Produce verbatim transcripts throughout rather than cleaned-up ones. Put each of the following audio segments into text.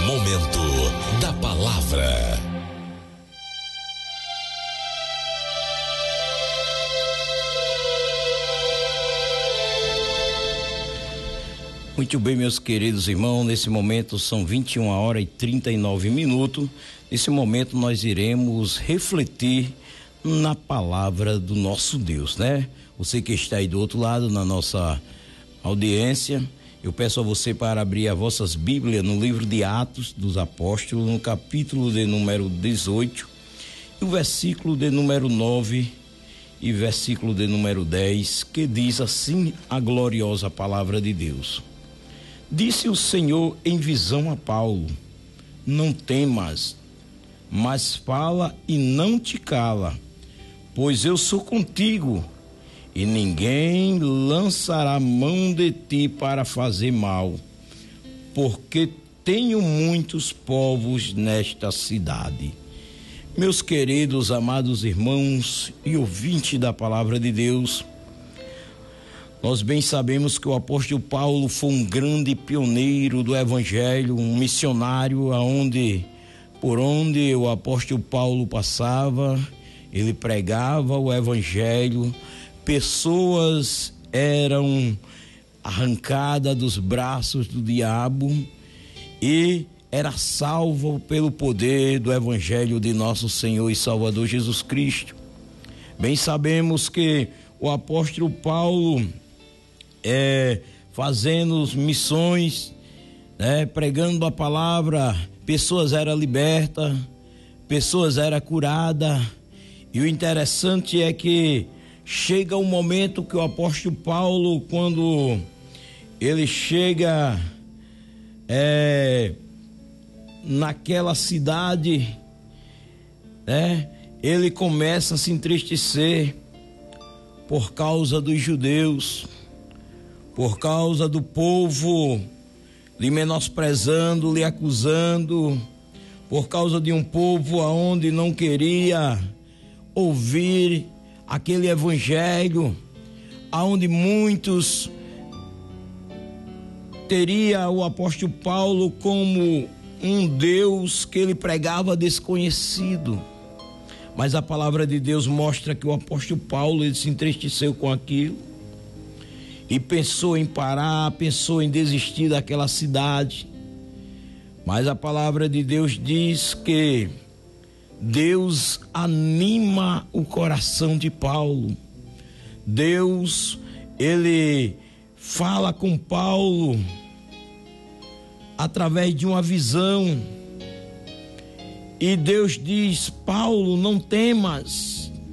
Momento da Palavra. Muito bem, meus queridos irmãos, nesse momento são vinte e uma horas e trinta e nove minutos. Nesse momento nós iremos refletir na palavra do nosso Deus, né? Você que está aí do outro lado, na nossa audiência, eu peço a você para abrir as vossas Bíblias no livro de Atos dos Apóstolos, no capítulo de número dezoito, e o versículo de número nove e versículo de número dez, que diz assim a gloriosa palavra de Deus. Disse o Senhor em visão a Paulo: não temas, mas fala e não te cala, pois eu sou contigo, e ninguém lançará mão de ti para fazer mal, porque tenho muitos povos nesta cidade. Meus queridos, amados irmãos e ouvintes da palavra de Deus, nós bem sabemos que o apóstolo Paulo foi um grande pioneiro do evangelho, um missionário aonde, por onde o apóstolo Paulo passava, ele pregava o evangelho, pessoas eram arrancadas dos braços do diabo e era salvo pelo poder do evangelho de nosso Senhor e Salvador Jesus Cristo. Bem sabemos que o apóstolo Paulo, É, fazendo missões, né, pregando a palavra, pessoas eram libertas, pessoas eram curadas, e o interessante é que chega um momento que o apóstolo Paulo, quando ele chega é, naquela cidade, né, ele começa a se entristecer por causa dos judeus, por causa do povo lhe menosprezando, lhe acusando, por causa de um povo aonde não queria ouvir aquele evangelho, aonde muitos teria o apóstolo Paulo como um Deus que ele pregava desconhecido. Mas a palavra de Deus mostra que o apóstolo Paulo, ele se entristeceu com aquilo e pensou em parar, pensou em desistir daquela cidade. Mas a palavra de Deus diz que Deus anima o coração de Paulo. Deus, ele fala com Paulo através de uma visão. E Deus diz: Paulo, não temas,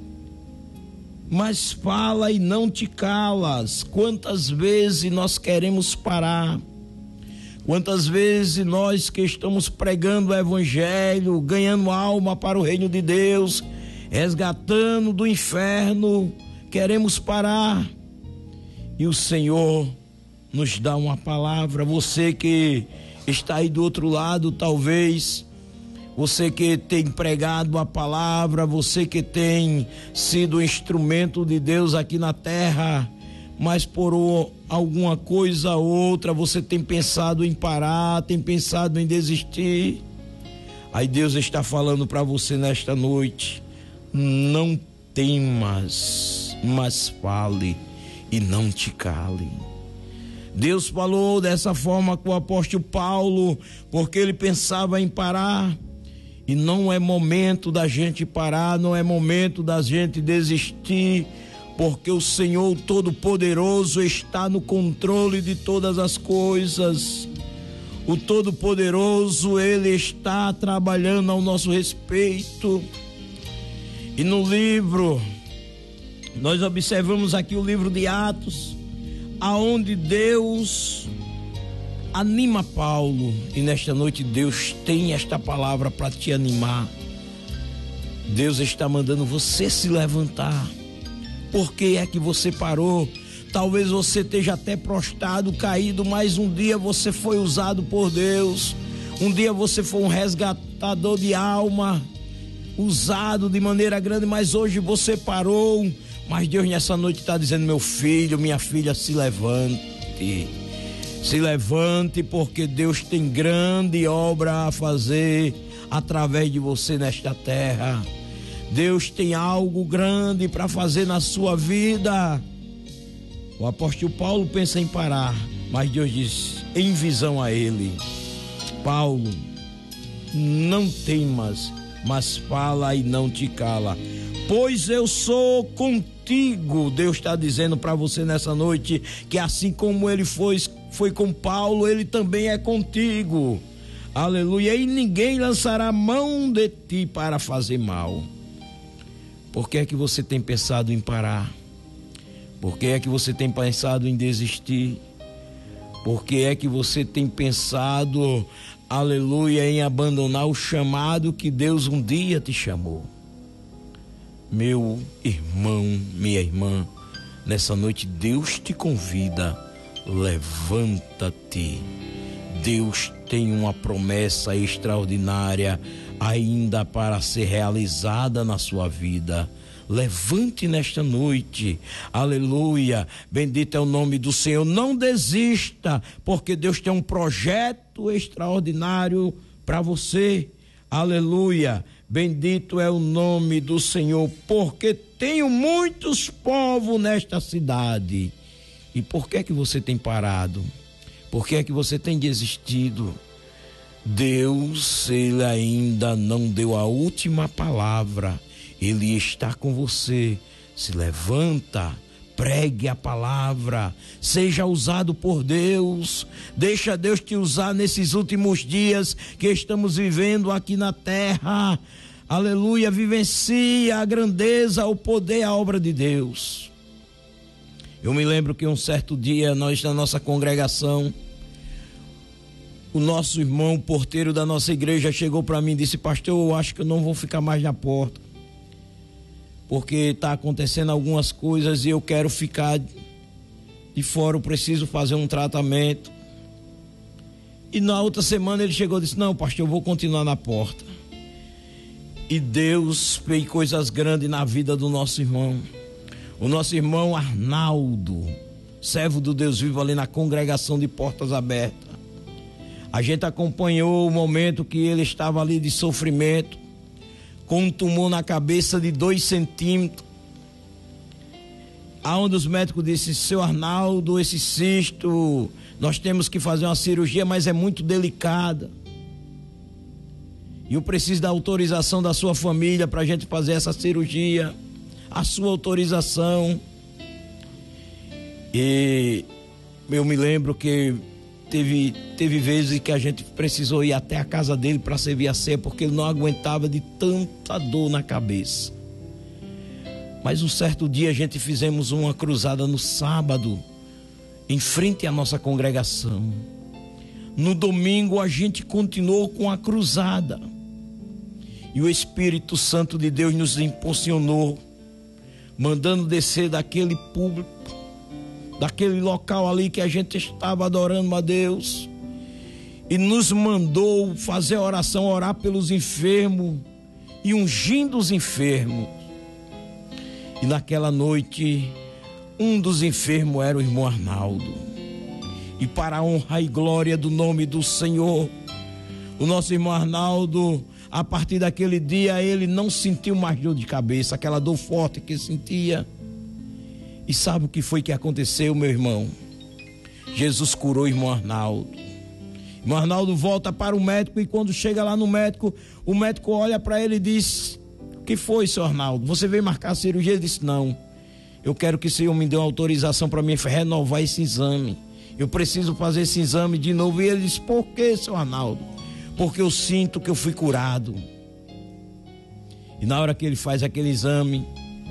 mas fala e não te calas. Quantas vezes nós queremos parar, quantas vezes nós que estamos pregando o evangelho, ganhando alma para o reino de Deus, resgatando do inferno, queremos parar, e o Senhor nos dá uma palavra. Você que está aí do outro lado, talvez você que tem pregado a palavra, você que tem sido instrumento de Deus aqui na terra, mas por alguma coisa ou outra você tem pensado em parar, tem pensado em desistir. Aí Deus está falando para você nesta noite: não temas, mas fale e não te cale. Deus falou dessa forma com o apóstolo Paulo, porque ele pensava em parar. E não é momento da gente parar, não é momento da gente desistir, porque o Senhor Todo-Poderoso está no controle de todas as coisas. O Todo-Poderoso, ele está trabalhando ao nosso respeito. E no livro, nós observamos aqui o livro de Atos, aonde Deus anima Paulo, e nesta noite Deus tem esta palavra para te animar. Deus está mandando você se levantar. Por que é que você parou? Talvez você esteja até prostrado, caído, mas um dia você foi usado por Deus. Um dia você foi um resgatador de alma, usado de maneira grande, mas hoje você parou. Mas Deus nessa noite está dizendo: meu filho, minha filha, se levante. Se levante, porque Deus tem grande obra a fazer através de você nesta terra. Deus tem algo grande para fazer na sua vida. O apóstolo Paulo pensa em parar, mas Deus diz em visão a ele: Paulo, não temas, mas fala e não te cala, pois eu sou contigo. Deus está dizendo para você nessa noite que assim como ele foi, foi com Paulo, ele também é contigo. Aleluia. E ninguém lançará mão de ti para fazer mal. Por que é que você tem pensado em parar? Por que é que você tem pensado em desistir? Por que é que você tem pensado, aleluia, em abandonar o chamado que Deus um dia te chamou? Meu irmão, minha irmã, nessa noite Deus te convida, levanta-te. Deus tem uma promessa extraordinária ainda para ser realizada na sua vida. Levante nesta noite, aleluia, bendito é o nome do Senhor. Não desista, porque Deus tem um projeto extraordinário para você, aleluia, bendito é o nome do Senhor, porque tenho muitos povos nesta cidade. E por que é que você tem parado? Por que é que você tem desistido? Deus, ele ainda não deu a última palavra. Ele está com você. Se levanta, pregue a palavra, seja usado por Deus. Deixa Deus te usar nesses últimos dias que estamos vivendo aqui na terra. Aleluia, vivencia a grandeza, o poder, a obra de Deus. Eu me lembro que um certo dia nós na nossa congregação, o nosso irmão, o porteiro da nossa igreja, chegou para mim e disse: pastor, eu acho que eu não vou ficar mais na porta, porque está acontecendo algumas coisas e eu quero ficar de fora, eu preciso fazer um tratamento. E na outra semana ele chegou e disse: não, pastor, eu vou continuar na porta. E Deus fez coisas grandes na vida do nosso irmão. O nosso irmão Arnaldo, servo do Deus vivo ali na congregação de Portas Abertas. A gente acompanhou o momento que ele estava ali de sofrimento, com um tumor na cabeça de dois centímetros, aonde os médicos disseram: seu Arnaldo, esse cisto, nós temos que fazer uma cirurgia, mas é muito delicada. E eu preciso da autorização da sua família para a gente fazer essa cirurgia, a sua autorização. E eu me lembro que Teve, teve vezes que a gente precisou ir até a casa dele para servir a ceia, porque ele não aguentava de tanta dor na cabeça. Mas um certo dia a gente fizemos uma cruzada no sábado, em frente à nossa congregação. No domingo a gente continuou com a cruzada. E o Espírito Santo de Deus nos impulsionou, mandando descer daquele público, daquele local ali que a gente estava adorando a Deus, e nos mandou fazer oração, orar pelos enfermos e ungindo os enfermos. E naquela noite um dos enfermos era o irmão Arnaldo, e para a honra e glória do nome do Senhor, o nosso irmão Arnaldo, a partir daquele dia, ele não sentiu mais dor de cabeça, aquela dor forte que sentia. E sabe o que foi que aconteceu, meu irmão? Jesus curou o irmão Arnaldo. O irmão Arnaldo volta para o médico, e quando chega lá no médico, o médico olha para ele e diz: o que foi, seu Arnaldo? Você veio marcar a cirurgia? Ele disse: não, eu quero que o senhor me dê uma autorização para mim renovar esse exame. Eu preciso fazer esse exame de novo. E ele disse: por que, seu Arnaldo? Porque eu sinto que eu fui curado. E na hora que ele faz aquele exame,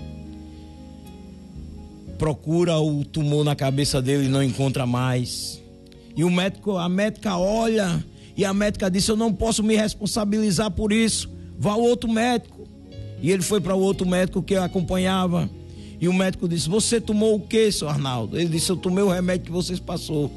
procura o tumor na cabeça dele e não encontra mais. E o médico, a médica olha, e a médica disse: eu não posso me responsabilizar por isso, vá ao outro médico. E ele foi para o outro médico que eu acompanhava, e o médico disse: você tomou o que, seu Arnaldo? Ele disse: eu tomei o remédio que vocês passou.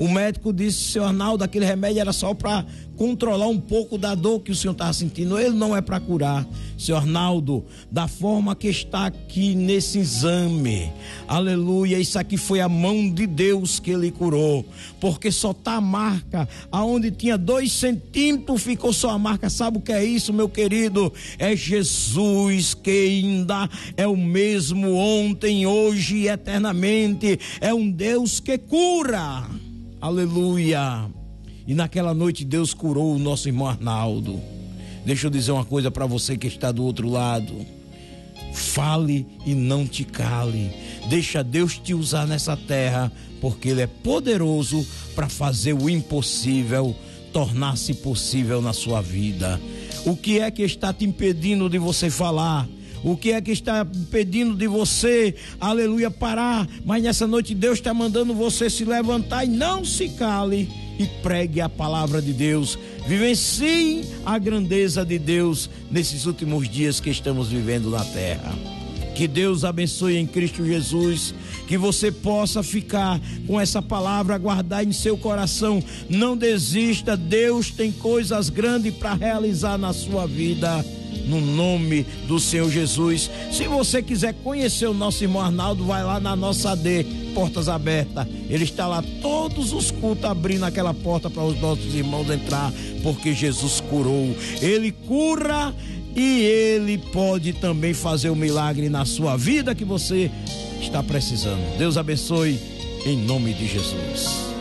O médico disse: seu Arnaldo, aquele remédio era só para controlar um pouco da dor que o senhor estava sentindo, ele não é para curar. Seu Arnaldo, da forma que está aqui nesse exame, aleluia, isso aqui foi a mão de Deus que ele curou, porque só está a marca, aonde tinha dois centímetros, ficou só a marca. Sabe o que é isso, meu querido? É Jesus, que ainda é o mesmo ontem, hoje e eternamente. É um Deus que cura, aleluia. E naquela noite Deus curou o nosso irmão Arnaldo. Deixa eu dizer uma coisa para você que está do outro lado: fale e não te cale. Deixa Deus te usar nessa terra, porque Ele é poderoso para fazer o impossível tornar-se possível na sua vida. O que é que está te impedindo de você falar? O que é que está impedindo de você, aleluia, parar? Mas nessa noite Deus está mandando você se levantar e não se cale e pregue a palavra de Deus. Vivencie a grandeza de Deus nesses últimos dias que estamos vivendo na terra. Que Deus abençoe em Cristo Jesus, que você possa ficar com essa palavra, guardar em seu coração. Não desista, Deus tem coisas grandes para realizar na sua vida, no nome do Senhor Jesus. Se você quiser conhecer o nosso irmão Arnaldo, vai lá na nossa A D, Portas Abertas. Ele está lá todos os cultos, abrindo aquela porta para os nossos irmãos entrar, porque Jesus curou. Ele cura e Ele pode também fazer o milagre na sua vida que você está precisando. Deus abençoe em nome de Jesus.